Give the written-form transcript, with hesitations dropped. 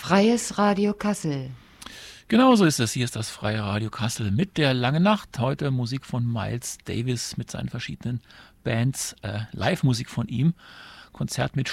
Freies Radio Kassel. Genau so ist es. Hier ist das Freie Radio Kassel mit der Lange Nacht. Heute Musik von Miles Davis mit seinen verschiedenen Bands, Live-Musik von ihm. Konzert mit